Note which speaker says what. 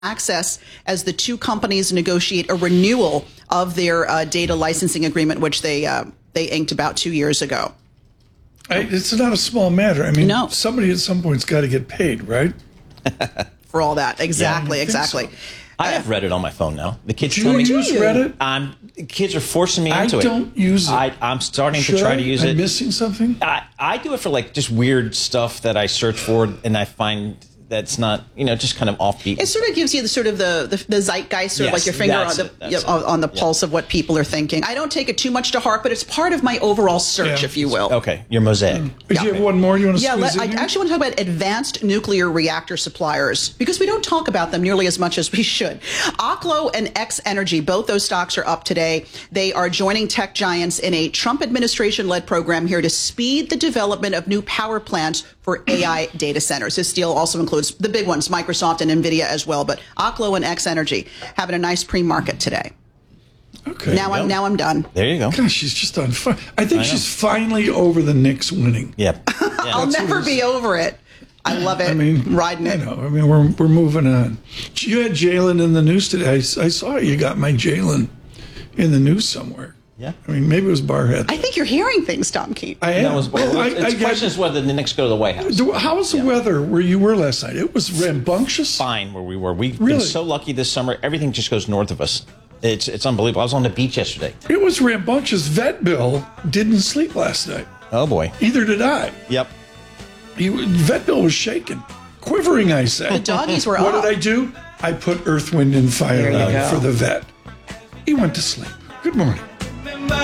Speaker 1: Access as the two companies negotiate a renewal of their data licensing agreement, which they inked about 2 years ago.
Speaker 2: It's not a small matter. I mean,
Speaker 1: No.
Speaker 2: somebody at some point's got to get paid, right?
Speaker 1: For all that. Exactly,
Speaker 2: Yeah,
Speaker 1: exactly.
Speaker 2: so.
Speaker 3: I have Reddit on my phone now. The kids
Speaker 2: Do
Speaker 3: tell
Speaker 2: you
Speaker 3: me
Speaker 2: use Reddit?
Speaker 3: Kids are forcing me into it.
Speaker 2: I don't use it.
Speaker 3: I'm starting
Speaker 2: Should
Speaker 3: to try
Speaker 2: I?
Speaker 3: to use
Speaker 2: I'm
Speaker 3: it.
Speaker 2: missing something?
Speaker 3: I do it for like just weird stuff that I search for, and I find that's not, just kind of offbeat.
Speaker 1: It sort of gives you the sort of the zeitgeist, sort of like your finger on the pulse of what people are thinking. I don't take it too much to heart, but it's part of my overall search, if you will.
Speaker 3: Okay, your mosaic.
Speaker 2: Do you have one more you want to squeeze in
Speaker 1: I
Speaker 2: here?
Speaker 1: actually want to talk about advanced nuclear reactor suppliers, because we don't talk about them nearly as much as we should. Oklo and X Energy, both those stocks are up today. They are joining tech giants in a Trump administration-led program here to speed the development of new power plants for AI data centers. This deal also includes the big ones, Microsoft and NVIDIA as well, but Oklo and X Energy having a nice pre-market today.
Speaker 2: Okay.
Speaker 1: Now I'm done.
Speaker 3: There you go.
Speaker 2: Gosh, she's just on fire. I think she's finally over the Knicks winning.
Speaker 3: Yep.
Speaker 1: I'll never be over it. I love it.
Speaker 2: I mean,
Speaker 1: riding it.
Speaker 2: I mean, we're moving on. You had Jalen in the news today. I saw you got my Jalen in the news somewhere.
Speaker 3: Yeah.
Speaker 2: I mean, maybe it was Barhead.
Speaker 1: I think you're hearing things, Tom Keene.
Speaker 2: I am.
Speaker 3: The question is whether the Knicks go to the White House.
Speaker 2: How was the weather where you were last night? It was rambunctious.
Speaker 3: Fine where we were. We've been so lucky this summer. Everything just goes north of us. It's unbelievable. I was on the beach yesterday.
Speaker 2: It was rambunctious. Vet Bill didn't sleep last night.
Speaker 3: Oh, boy.
Speaker 2: Either did I.
Speaker 3: Yep.
Speaker 2: Vet Bill was shaking, quivering, I said.
Speaker 1: The doggies were
Speaker 2: What
Speaker 1: up.
Speaker 2: did I do? I put Earth, Wind, and Fire
Speaker 1: There you
Speaker 2: on
Speaker 1: go.
Speaker 2: for the vet. He went to sleep. Good morning.